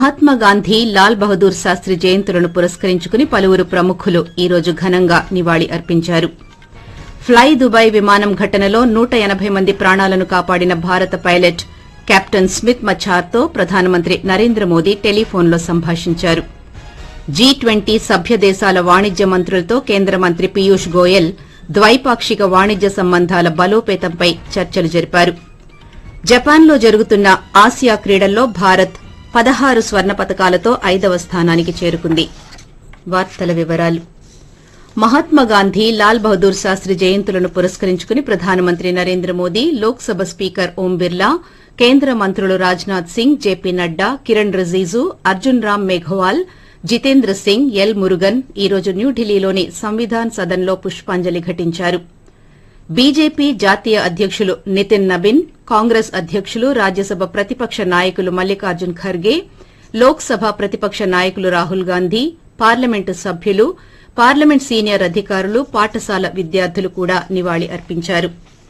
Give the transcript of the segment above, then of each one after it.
మహాత్మాగాంధీ లాల్ బహదూర్ శాస్త్రి జయంతులను పురస్కరించుకుని పలువురు ప్రముఖులు ఈ రోజు ఘనంగా నివాళి అర్పించారు. ఫ్లై దుబాయ్ విమానం ఘటనలో 180 మంది ప్రాణాలను కాపాడిన భారత పైలట్ కెప్టెన్ స్మిత్ మఛార్తో ప్రధానమంత్రి నరేంద్ర మోదీ టెలిఫోన్లో సంభాషించారు. G20 సభ్య దేశాల వాణిజ్య మంత్రులతో కేంద్ర మంత్రి పీయూష్ గోయల్ ద్వైపాక్షిక వాణిజ్య సంబంధాల బలోపేతంపై చర్చలు జరిపారు. జపాన్లో జరుగుతున్న ఆసియా క్రీడల్లో భారత్ 16 స్వర్ణ పతకాలతో 5వ స్థానానికి చేరుకుంది. వార్తల వివరాలు మహాత్మాగాంధీ లాల్ బహదూర్ శాస్త్రి జయంతులను పురస్కరించుకుని ప్రధానమంత్రి నరేంద్ర మోదీ, లోక్సభ స్పీకర్ ఓం బిర్లా, కేంద్ర మంత్రులు రాజ్నాథ్ సింగ్, జేపీ నడ్డా, కిరణ్ రిజిజు, అర్జున్ రామ్ మేఘవాల్, జితేంద్ర సింగ్, ఎల్ మురుగన్ ఈ రోజు న్యూఢిల్లీలోని సంవిధాన్ సదన్లో పుష్పాంజలి ఘటించారు. బీజేపీ జాతీయ అధ్యకులు నితిన్ నబిన్, కాంగ్రెస్ అధ్యకులు, రాజ్యసభ ప్రతిపక్ష నాయకులు మల్లికార్జున్ ఖర్గే, లోక్సభ ప్రతిపక్ష నాయకులు రాహుల్ గాంధీ, పార్లమెంటు సభ్యులు, పార్లమెంట్ సీనియర్ అధికారులు, పాఠశాల విద్యార్థులు కూడా నివాళి అర్పించారు.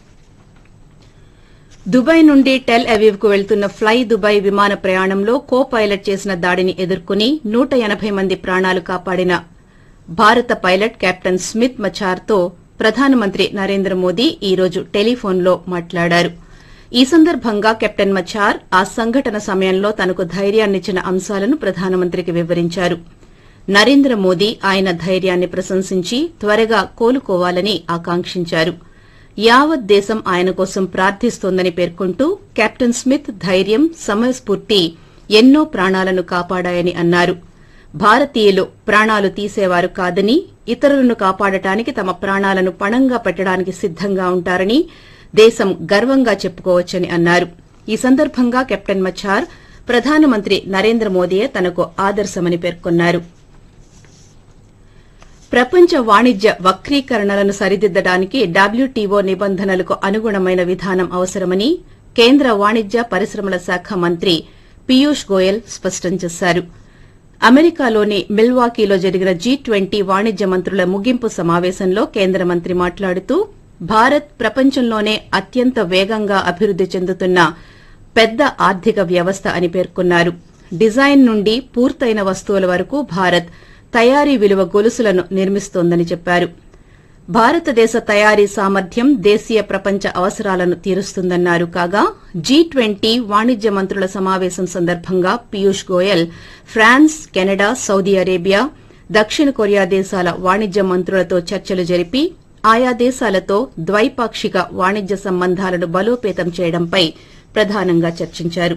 దుబాయ్ నుండి టెల్ అవీవ్ కు వెళ్తున్న ఫ్లై దుబాయ్ విమాన ప్రయాణంలో కో పైలట్ చేసిన దాడిని ఎదుర్కొని 180 మంది ప్రాణాలు కాపాడిన భారత పైలట్ కెప్టెన్ స్మిత్ మఛార్తో ప్రధానమంత్రి నరేంద్ర మోదీ ఈ రోజు టెలిఫోన్లో మాట్లాడారు. ఈ సందర్భంగా కెప్టెన్ మఛార్ ఆ సంఘటన సమయంలో తనకు ధైర్యాన్నిచ్చిన అంశాలను ప్రధానమంత్రికి వివరించారు. నరేంద్ర మోదీ ఆయన ధైర్యాన్ని ప్రశంసించి త్వరగా కోలుకోవాలని ఆకాంక్షించారు. యావత్ దేశం ఆయన కోసం ప్రార్థిస్తోందని పేర్కొంటూ కెప్టెన్ స్మిత్ ధైర్యం, సమయస్ఫూర్తి ఎన్నో ప్రాణాలను కాపాడాయని అన్నారు. భారతీయులు ప్రాణాలు తీసేవారు కాదని, ఇతరులను కాపాడటానికి తమ ప్రాణాలను పణంగా పెట్టడానికి సిద్దంగా ఉంటారని దేశం గర్వంగా చెప్పుకోవచ్చని అన్నారు. ఈ సందర్భంగా కెప్టెన్ మఛార్ ప్రధానమంత్రి నరేంద్ర మోదీయే తనకు ఆదర్శమని పేర్కొన్నారు. ప్రపంచ వాణిజ్య వక్రీకరణలను సరిదిద్దడానికి డబ్ల్యూటీఓ నిబంధనలకు అనుగుణమైన విధానం అవసరమని కేంద్ర వాణిజ్య పరిశ్రమల శాఖ మంత్రి పీయూష్ గోయల్ స్పష్టం చేశారు. అమెరికాలోని మిల్వాకీలో జరిగిన G20 వాణిజ్య మంత్రుల ముగింపు సమావేశంలో కేంద్ర మంత్రి మాట్లాడుతూ భారత్ ప్రపంచంలోనే అత్యంత వేగంగా అభివృద్ది చెందుతున్న పెద్ద ఆర్థిక వ్యవస్థ అని పేర్కొన్నారు. డిజైన్ నుండి పూర్తయిన వస్తువుల వరకు భారత్ తయారీ విలువ గొలుసులను నిర్మిస్తోందని చెప్పారు. భారతదేశ తయారీ సామర్థ్యం దేశీయ ప్రపంచ అవసరాలను తీరుస్తుందన్నారు. కాగా G20 వాణిజ్య మంత్రుల సమావేశం సందర్భంగా Piyush Goyal France, Canada, Saudi Arabia, దక్షిణ కొరియా దేశాల వాణిజ్య మంత్రులతో చర్చలు జరిపి ఆయా దేశాలతో ద్వైపాక్షిక వాణిజ్య సంబంధాలను బలోపేతం చేయడంపై ప్రధానంగా చర్చించారు.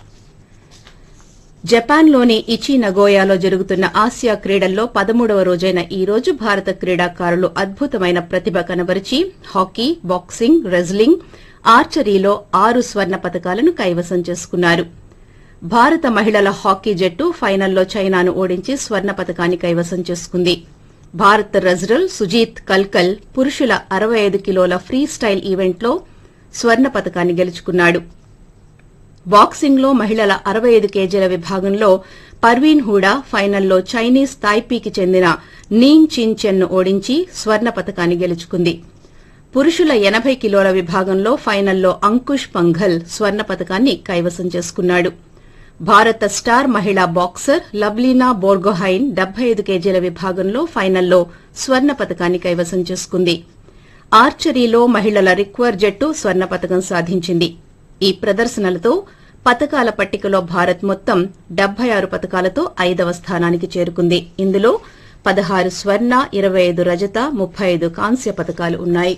జపాన్లోని ఇచి నగోయాలో జరుగుతున్న ఆసియా క్రీడల్లో 13వ రోజైన ఈ రోజు భారత క్రీడాకారులు అద్భుతమైన ప్రతిభ కనబరిచి హాకీ, బాక్సింగ్, రెజ్లింగ్, ఆర్చరీలో 6 స్వర్ణ పతకాలను కైవసం చేసుకున్నారు. భారత మహిళల హాకీ జట్టు ఫైనల్లో చైనాను ఓడించి స్వర్ణ పతకాన్ని కైవసం చేసుకుంది. భారత రెజ్లర్ సుజీత్ కల్కల్ పురుషుల 65 కిలోల ఫ్రీ స్టైల్ ఈవెంట్లో స్వర్ణ పతకాన్ని గెలుచుకున్నాడు. బాక్సింగ్లో మహిళల 65 కేజీల విభాగంలో పర్వీన్ హూడా ఫైనల్లో చైనీస్ తాయ్పీకి చెందిన నీన్ చిన్ చెన్ను ఓడించి స్వర్ణ పతకాన్ని గెలుచుకుంది. పురుషుల 80 కిలోల విభాగంలో ఫైనల్లో అంకుష్ పంఘల్ స్వర్ణ పతకాన్ని కైవసం చేసుకున్నాడు. భారత స్టార్ మహిళా బాక్సర్ లవ్లీనా బోర్గోహైన్ 75 కేజీల విభాగంలో ఫైనల్లో స్వర్ణ పతకాన్ని కైవసం చేసుకుంది. ఆర్చరీలో మహిళల రిక్వర్ జట్టు స్వర్ణ పతకం సాధించింది. ఈ ప్రదర్శనలతో పతకాల పట్టికలో భారత్ మొత్తం 76 పతకాలతో 5వ స్థానానికి చేరుకుంది. ఇందులో 16 స్వర్ణ, 25 రజత, 35 కాంస్య పతకాలు ఉన్నాయి.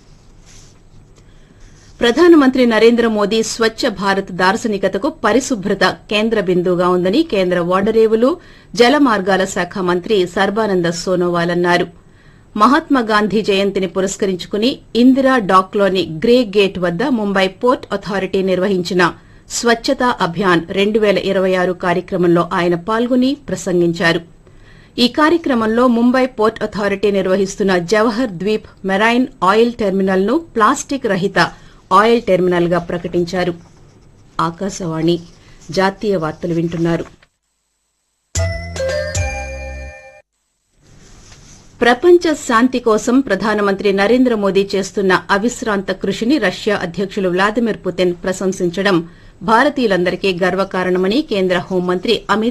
ప్రధానమంత్రి నరేంద్ర మోదీ స్వచ్ఛ భారత్ దార్శనికతకు పరిశుభ్రత కేంద్ర బిందువుగా ఉందని కేంద్ర ఓడరేవులు, జలమార్గాల శాఖ మంత్రి సర్బానంద సోనోవాల్ అన్నారు. మహాత్మాగాంధీ జయంతిని పురస్కరించుకుని ఇందిరా డాక్లోని గ్రే గేట్ వద్ద ముంబై పోర్ట్ అథారిటీ నిర్వహించిన స్వచ్ఛతా అభియాన్ 2026 కార్యక్రమంలో ఆయన పాల్గొని ప్రసంగించారు. ఈ కార్యక్రమంలో ముంబై పోర్ట్ అథారిటీ నిర్వహిస్తున్న Jawahar Dweep marine oil terminal ను ప్లాస్టిక్ రహిత ఆయిల్ టెర్మినల్ గా ప్రకటించారు. ఆకాశవాణి జాతీయ వార్తలు వింటున్నారు. ప్రపంచ శాంతి కోసం ప్రధానమంత్రి నరేంద్ర మోదీ చేస్తున్న అవిశ్రాంత కృషిని రష్యా అధ్యకులు వ్లాదిమిర్ పుతిన్ ప్రశంసించడం భారతీయులందరికీ గర్వకారణమని కేంద్ర హోంమంత్రి అమిత్